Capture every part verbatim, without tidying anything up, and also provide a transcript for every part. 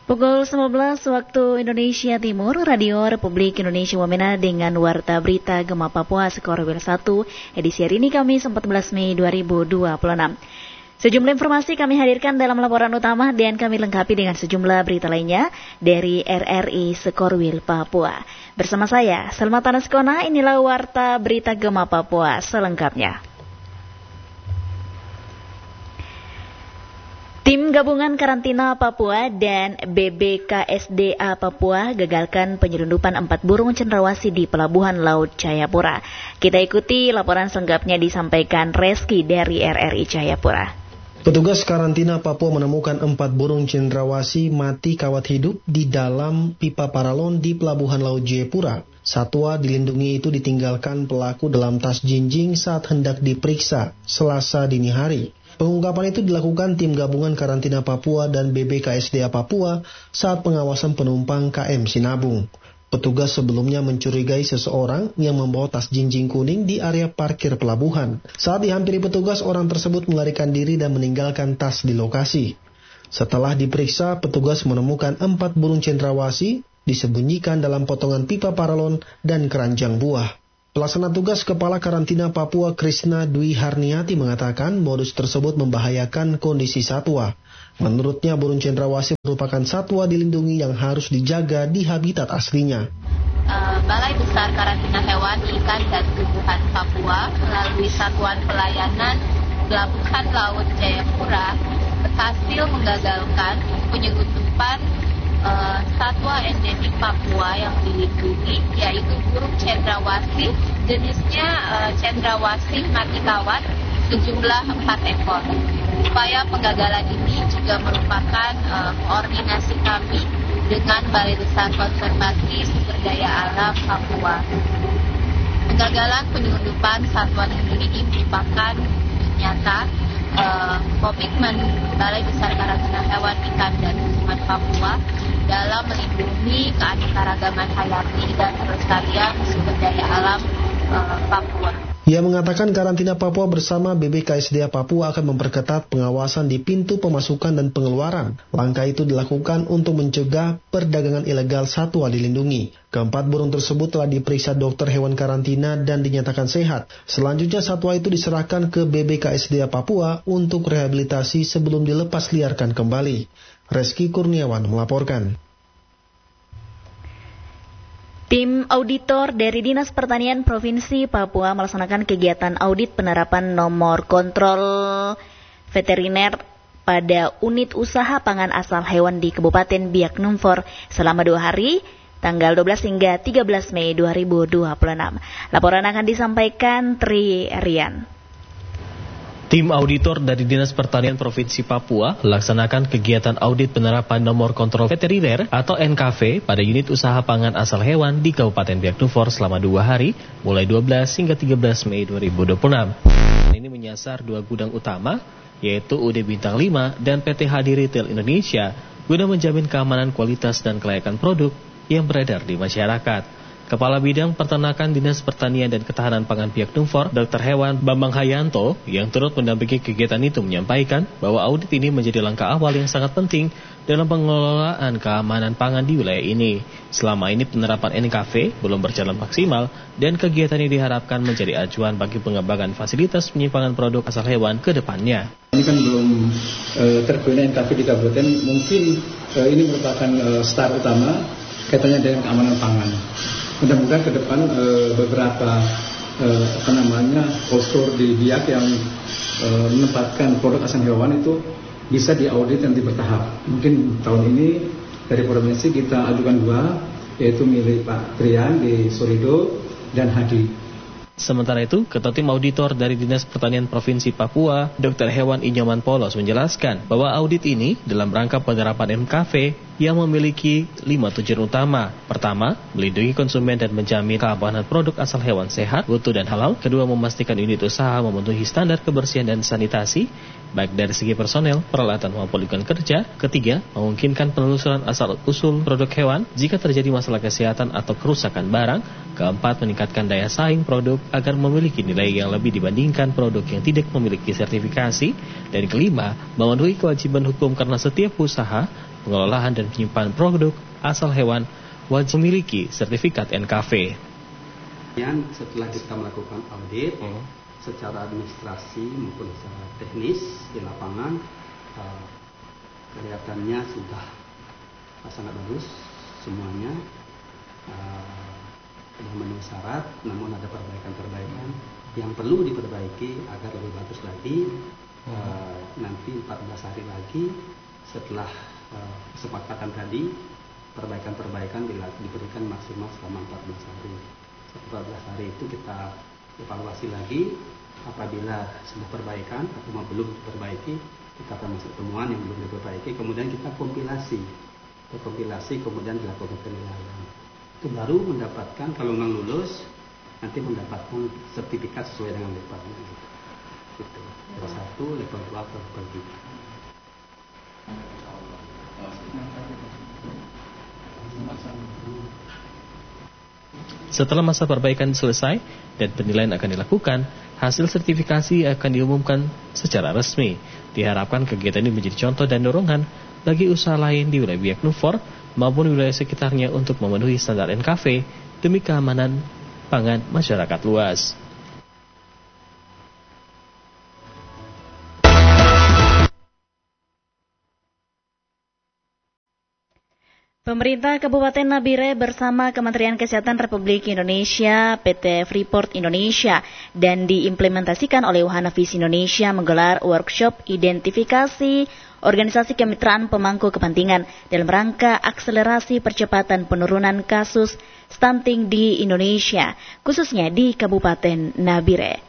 Pukul sembilan belas waktu Indonesia Timur, Radio Republik Indonesia Wamena dengan Warta Berita Gema Papua Sekorwil satu, edisi hari ini Kamis empat belas Mei dua ribu dua puluh enam. Sejumlah informasi kami hadirkan dalam laporan utama dan kami lengkapi dengan sejumlah berita lainnya dari R R I Sekorwil Papua. Bersama saya, Selma Tanaskona, inilah Warta Berita Gema Papua selengkapnya. Tim Gabungan Karantina Papua dan B B K S D A Papua gagalkan penyelundupan empat burung cendrawasih di Pelabuhan Laut Jayapura. Kita ikuti laporan selengkapnya disampaikan Reski dari R R I Jayapura. Petugas karantina Papua menemukan empat burung cendrawasih mati kawat hidup di dalam pipa paralon di Pelabuhan Laut Jayapura. Satwa dilindungi itu ditinggalkan pelaku dalam tas jinjing saat hendak diperiksa Selasa dini hari. Pengungkapan itu dilakukan tim gabungan karantina Papua dan B B K S D A Papua saat pengawasan penumpang K M Sinabung. Petugas sebelumnya mencurigai seseorang yang membawa tas jinjing kuning di area parkir pelabuhan. Saat dihampiri petugas, orang tersebut melarikan diri dan meninggalkan tas di lokasi. Setelah diperiksa, petugas menemukan empat burung cendrawasih disembunyikan dalam potongan pipa paralon dan keranjang buah. Pelaksana tugas Kepala Karantina Papua Krishna Dwi Harniati mengatakan modus tersebut membahayakan kondisi satwa. Menurutnya burung cendrawasih merupakan satwa dilindungi yang harus dijaga di habitat aslinya. Uh, Balai Besar Karantina Hewan, Ikan dan Tumbuhan Papua melalui Satuan Pelayanan Pelabuhan Laut Jayapura berhasil menggagalkan penyelundupan Uh, satwa endemik Papua yang dilindungi, yaitu burung cendrawasih jenisnya uh, cendrawasih mati kawat sejumlah empat ekor. Upaya penggagalan ini juga merupakan uh, koordinasi kami dengan Balai Besar Konservasi Sumber Daya Alam Papua. Penggagalan penyelundupan satwa dilindungi ini merupakan nyata uh, komitmen Balai Besar Karantina Hewan, Ikan dan Tumbuhan Papua dalam melindungi keanekaragaman hayati dan kelestarian sumber daya alam uh, Papua. Ia mengatakan karantina Papua bersama B B K S D A Papua akan memperketat pengawasan di pintu pemasukan dan pengeluaran. Langkah itu dilakukan untuk mencegah perdagangan ilegal satwa dilindungi. Keempat burung tersebut telah diperiksa dokter hewan karantina dan dinyatakan sehat. Selanjutnya satwa itu diserahkan ke B B K S D A Papua untuk rehabilitasi sebelum dilepas liarkan kembali. Reski Kurniawan melaporkan. Tim auditor dari Dinas Pertanian Provinsi Papua melaksanakan kegiatan audit penerapan nomor kontrol veteriner pada unit usaha pangan asal hewan di Kabupaten Biak Numfor selama dua hari, tanggal dua belas hingga tiga belas Mei dua ribu dua puluh enam. Laporan akan disampaikan Tri Rian. Tim auditor dari Dinas Pertanian Provinsi Papua melaksanakan kegiatan audit penerapan nomor kontrol veteriner atau N K V pada unit usaha pangan asal hewan di Kabupaten Biak Numfor selama dua hari, mulai dua belas hingga tiga belas Mei dua ribu dua puluh enam. Ini menyasar dua gudang utama, yaitu U D Bintang lima dan P T Hadi Retail Indonesia, guna menjamin keamanan kualitas dan kelayakan produk yang beredar di masyarakat. Kepala Bidang Peternakan Dinas Pertanian dan Ketahanan Pangan Biak Numfor, Dokter Hewan Bambang Hayanto, yang turut mendampingi kegiatan itu menyampaikan bahwa audit ini menjadi langkah awal yang sangat penting dalam pengelolaan keamanan pangan di wilayah ini. Selama ini penerapan N K V belum berjalan maksimal dan kegiatan ini diharapkan menjadi acuan bagi pengembangan fasilitas penyimpangan produk asal hewan ke depannya. Ini kan belum e, terbina N K V di kabupaten, mungkin e, ini merupakan e, start utama kaitannya dengan keamanan pangan. Mudah-mudahan ke depan e, beberapa e, apa namanya postur di Biak yang e, menempatkan produk asal hewan itu bisa diaudit nanti bertahap. Mungkin tahun ini dari provinsi kita ajukan dua, yaitu milik Pak Trian di Sorido dan Hadi. Sementara itu, Ketua Tim Auditor dari Dinas Pertanian Provinsi Papua, Dokter Hewan Inyoman Polos menjelaskan bahwa audit ini dalam rangka penerapan M K V yang memiliki lima tujuan utama. Pertama, melindungi konsumen dan menjamin keamanan produk asal hewan sehat, utuh dan halal. Kedua, memastikan unit usaha memenuhi standar kebersihan dan sanitasi, baik dari segi personel, peralatan maupun lingkungan kerja. Ketiga, memungkinkan penelusuran asal-usul produk hewan jika terjadi masalah kesehatan atau kerusakan barang. Keempat, meningkatkan daya saing produk agar memiliki nilai yang lebih dibandingkan produk yang tidak memiliki sertifikasi. Dan kelima, memenuhi kewajiban hukum karena setiap usaha pengelolaan dan penyimpanan produk asal hewan wajib memiliki sertifikat N K V. Setelah kita melakukan audit hmm. secara administrasi maupun secara teknis di lapangan, uh, kelihatannya sudah sangat bagus semuanya, uh, sudah memenuhi syarat, namun ada perbaikan-perbaikan yang perlu diperbaiki agar lebih bagus lagi. hmm. uh, nanti empat belas hari lagi setelah uh, kesepakatan tadi, perbaikan-perbaikan diberikan maksimal selama empat belas hari. Setelah empat belas hari itu kita evaluasi lagi, apabila sebuah perbaikan atau belum diperbaiki, kita akan masuk temuan yang belum diperbaiki, kemudian kita kompilasi, kompilasi kemudian dilakukan penilaian. Itu baru mendapatkan, kalau memang lulus, nanti mendapatkan sertifikat sesuai dengan levelnya. Itu level satu, level dua, atau level tiga. Setelah masa perbaikan selesai dan penilaian akan dilakukan, hasil sertifikasi akan diumumkan secara resmi. Diharapkan kegiatan ini menjadi contoh dan dorongan bagi usaha lain di wilayah Biak Numfor maupun wilayah sekitarnya untuk memenuhi standar N K V demi keamanan pangan masyarakat luas. Pemerintah Kabupaten Nabire bersama Kementerian Kesehatan Republik Indonesia, P T Freeport Indonesia, dan diimplementasikan oleh Wahana Visi Indonesia menggelar workshop identifikasi organisasi kemitraan pemangku kepentingan dalam rangka akselerasi percepatan penurunan kasus stunting di Indonesia, khususnya di Kabupaten Nabire.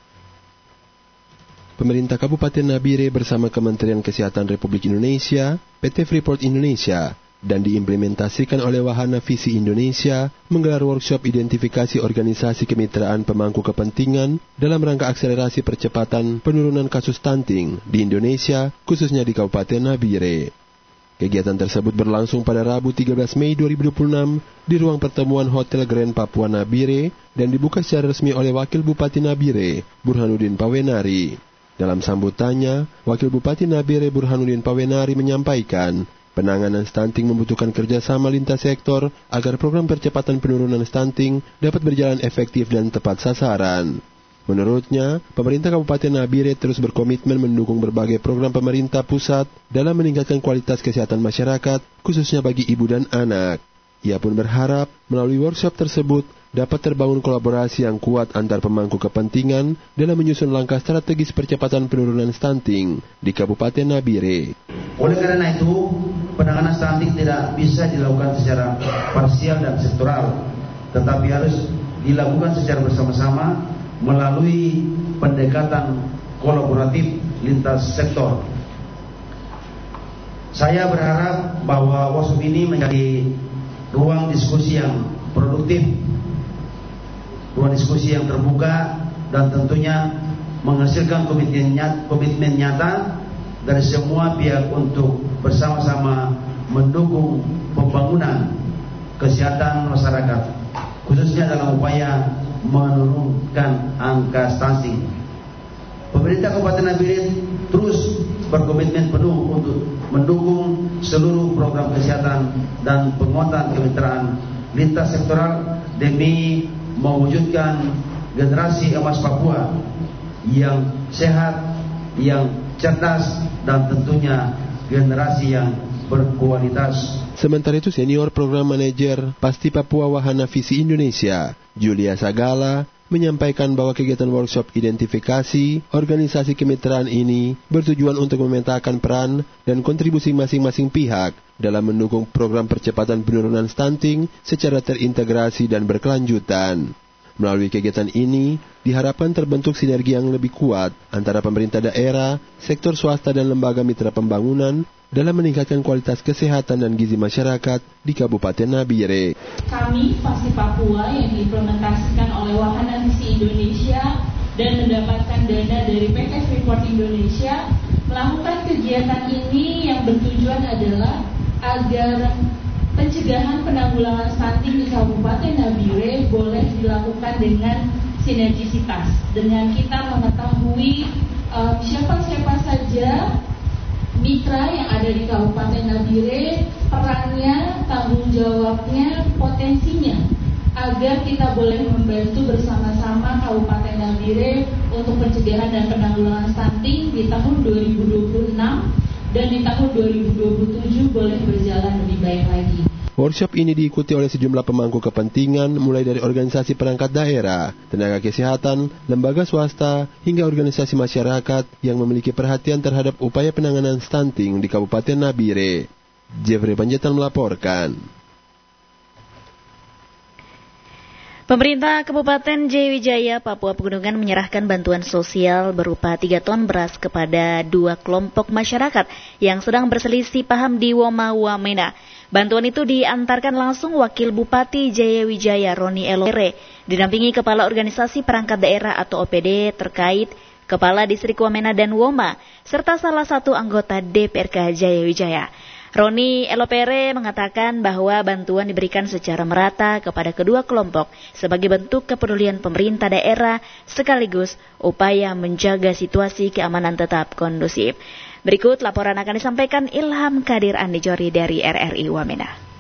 Pemerintah Kabupaten Nabire bersama Kementerian Kesehatan Republik Indonesia, P T Freeport Indonesia, dan diimplementasikan oleh Wahana Visi Indonesia menggelar workshop identifikasi organisasi kemitraan pemangku kepentingan dalam rangka akselerasi percepatan penurunan kasus stunting di Indonesia, khususnya di Kabupaten Nabire. Kegiatan tersebut berlangsung pada Rabu tiga belas Mei dua ribu dua puluh enam di ruang pertemuan Hotel Grand Papua Nabire dan dibuka secara resmi oleh Wakil Bupati Nabire, Burhanuddin Pawenari. Dalam sambutannya, Wakil Bupati Nabire Burhanuddin Pawenari menyampaikan, penanganan stunting membutuhkan kerjasama lintas sektor agar program percepatan penurunan stunting dapat berjalan efektif dan tepat sasaran. Menurutnya, pemerintah Kabupaten Nabire terus berkomitmen mendukung berbagai program pemerintah pusat dalam meningkatkan kualitas kesehatan masyarakat, khususnya bagi ibu dan anak. Ia pun berharap melalui workshop tersebut dapat terbangun kolaborasi yang kuat antar pemangku kepentingan dalam menyusun langkah strategis percepatan penurunan stunting di Kabupaten Nabire. Oleh karena itu, penanganan stunting tidak bisa dilakukan secara parsial dan sektoral, tetapi harus dilakukan secara bersama-sama melalui pendekatan kolaboratif lintas sektor. Saya berharap bahwa workshop ini menjadi ruang diskusi yang produktif, ruang diskusi yang terbuka, dan tentunya menghasilkan komitmen nyata, komitmen nyata dari semua pihak untuk bersama-sama mendukung pembangunan kesehatan masyarakat, khususnya dalam upaya menurunkan angka stunting. Pemerintah Kabupaten Nabire terus berkomitmen penuh untuk mendukung seluruh program kesehatan dan penguatan kemitraan lintas sektoral demi mewujudkan generasi emas Papua yang sehat, yang cerdas, dan tentunya generasi yang berkualitas. Sementara itu, Senior Program Manajer Pasti Papua Wahana Visi Indonesia, Julia Sagala, menyampaikan bahwa kegiatan workshop identifikasi organisasi kemitraan ini bertujuan untuk memetakan peran dan kontribusi masing-masing pihak dalam mendukung program percepatan penurunan stunting secara terintegrasi dan berkelanjutan. Melalui kegiatan ini, diharapkan terbentuk sinergi yang lebih kuat antara pemerintah daerah, sektor swasta, dan lembaga mitra pembangunan dalam meningkatkan kualitas kesehatan dan gizi masyarakat di Kabupaten Nabire. Kami, Pasti Papua, yang diimplementasikan oleh Wahana Visi Indonesia dan mendapatkan dana dari P T Freeport Indonesia, melakukan kegiatan ini yang bertujuan adalah agar pencegahan penanggulangan stunting di Kabupaten Nabire boleh dilakukan dengan sinergisitas, dengan kita mengetahui uh, siapa-siapa saja mitra yang ada di Kabupaten Nabire, perannya, tanggung jawabnya, potensinya, agar kita boleh membantu bersama-sama Kabupaten Nabire untuk pencegahan dan penanggulangan stunting di tahun dua ribu dua puluh enam dan di tahun dua ribu dua puluh tujuh boleh berjalan lebih baik lagi. Workshop ini diikuti oleh sejumlah pemangku kepentingan mulai dari organisasi perangkat daerah, tenaga kesehatan, lembaga swasta, hingga organisasi masyarakat yang memiliki perhatian terhadap upaya penanganan stunting di Kabupaten Nabire. Jeffrey Panjaitan melaporkan. Pemerintah Kabupaten Jayawijaya, Papua Pegunungan menyerahkan bantuan sosial berupa tiga ton beras kepada dua kelompok masyarakat yang sedang berselisih paham di Woma Wamena. Bantuan itu diantarkan langsung Wakil Bupati Jayawijaya Roni Elopere, didampingi Kepala Organisasi Perangkat Daerah atau O P D terkait, Kepala Distrik Wamena dan Woma, serta salah satu anggota D P R K Jayawijaya. Roni Elopere mengatakan bahwa bantuan diberikan secara merata kepada kedua kelompok sebagai bentuk kepedulian pemerintah daerah sekaligus upaya menjaga situasi keamanan tetap kondusif. Berikut laporan akan disampaikan Ilham Kadir Andijori dari R R I Wamena.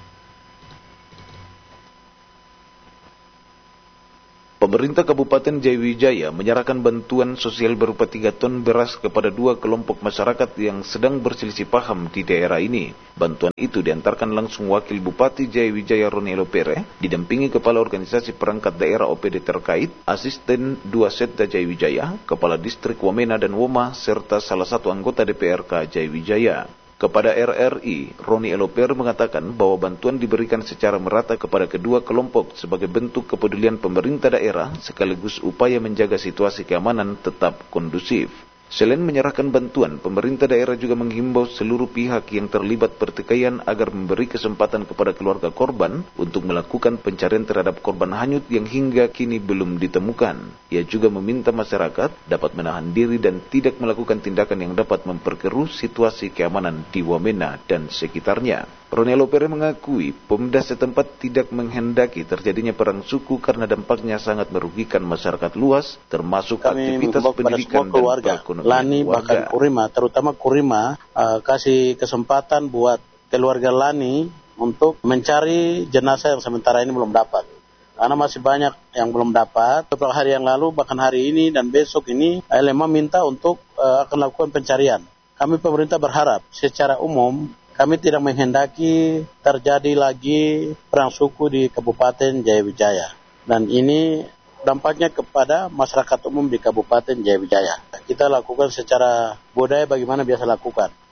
Pemerintah Kabupaten Jayawijaya menyerahkan bantuan sosial berupa tiga ton beras kepada dua kelompok masyarakat yang sedang berselisih paham di daerah ini. Bantuan itu diantarkan langsung Wakil Bupati Jayawijaya Roni Elopere, didampingi Kepala Organisasi Perangkat Daerah O P D terkait, Asisten Dua Setda Jayawijaya, Kepala Distrik Wamena dan Woma, serta salah satu anggota D P R K Jayawijaya. Kepada R R I, Roni Elopere mengatakan bahwa bantuan diberikan secara merata kepada kedua kelompok sebagai bentuk kepedulian pemerintah daerah sekaligus upaya menjaga situasi keamanan tetap kondusif. Selain menyerahkan bantuan, pemerintah daerah juga menghimbau seluruh pihak yang terlibat pertikaian agar memberi kesempatan kepada keluarga korban untuk melakukan pencarian terhadap korban hanyut yang hingga kini belum ditemukan. Ia juga meminta masyarakat dapat menahan diri dan tidak melakukan tindakan yang dapat memperkeruh situasi keamanan di Wamena dan sekitarnya. Roni Elopere mengakui Pemda setempat tidak menghendaki terjadinya perang suku karena dampaknya sangat merugikan masyarakat luas, termasuk kami aktivitas pendidikan dan perekonomian Lani bahkan Kurima, terutama Kurima, uh, kasih kesempatan buat keluarga Lani untuk mencari jenazah yang sementara ini belum dapat. Karena masih banyak yang belum dapat. Beberapa hari yang lalu, bahkan hari ini dan besok ini, L M A minta untuk uh, akan lakukan pencarian. Kami pemerintah berharap secara umum kami tidak menghendaki terjadi lagi perang suku di Kabupaten Jayawijaya. Dan ini dampaknya kepada masyarakat umum di Kabupaten Jayawijaya. Kita lakukan secara budaya bagaimana biasa lakukan.